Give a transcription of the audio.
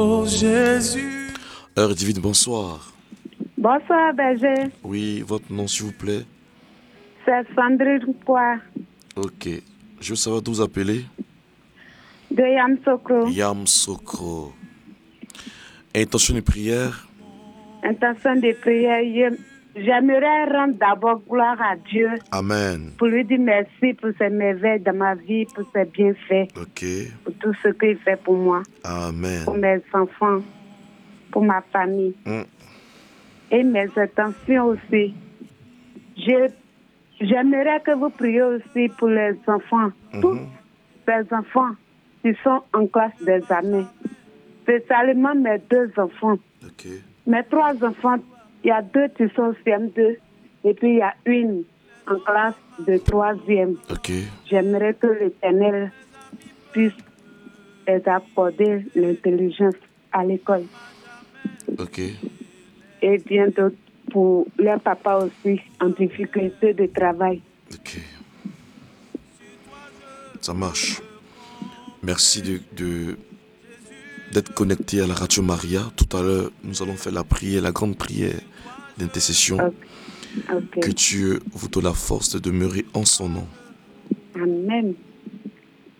Oh Jésus. Heure divine, bonsoir. Bonsoir, berger. Oui, votre nom, s'il vous plaît. C'est Sandrine Kwa Ok. Je veux savoir d'où vous appelez. de Yamsokro. Yamsokro. Intention de prière. Intention de prière. J'aimerais rendre d'abord gloire à Dieu Amen. pour lui dire merci pour ses merveilles dans ma vie, pour ses bienfaits, Ok. pour tout ce qu'il fait pour moi, Amen. pour mes enfants, pour ma famille et mes intentions aussi. J'aimerais que vous priez aussi pour les enfants, tous les enfants qui sont en classe d'examen. Spécialement mes 2 enfants. Ok. Mes 3 enfants, il y a 2 qui sont au CM2 et puis il y a une en classe de 3e. Ok. J'aimerais que l'Éternel puisse les accorder l'intelligence à l'école. Ok. Et bien d'autres pour leur papa aussi en difficulté de travail. Ok. Ça marche. Merci d'être connecté à la Radio Maria. Tout à l'heure, nous allons faire la prière, la grande prière d'intercession. Okay. Que Dieu vous donne la force de demeurer en son nom. Amen.